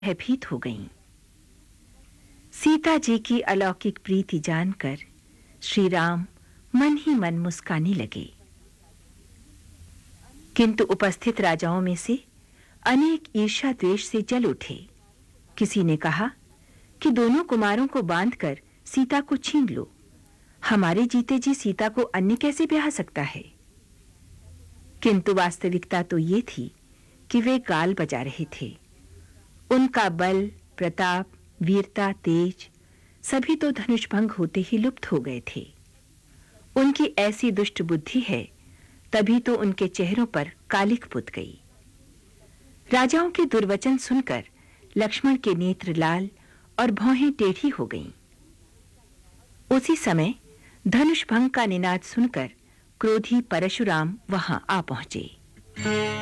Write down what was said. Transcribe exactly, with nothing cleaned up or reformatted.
भयभीत हो गईं। सीता जी की अलौकिक प्रीति जानकर श्री राम मन ही मन मुस्काने लगे। किंतु उपस्थित राजाओं में से अनेक ईर्ष्या द्वेष से जल उठे। किसी ने कहा कि दोनों कुमारों को बांधकर सीता को छीन लो। हमारे जीते जी सीता को अन्य कैसे ब्याह सकता है? किंतु वास्तविकता तो ये थी कि वे गाल बजा रहे थे। उनका बल, प्रताप, वीरता, तेज सभी तो धनुष भंग होते ही लुप्त हो गए थे। उनकी ऐसी दुष्ट बुद्धि है, तभी तो उनके चेहरों पर कालिख पुत गई। राजाओं के दुर्वचन सुनकर लक्ष्मण के नेत्र लाल और भौहें टेढ़ी हो गईं। उसी समय धनुष भंग का निनाद सुनकर क्रोधी परशुराम वहां आ पहुंचे।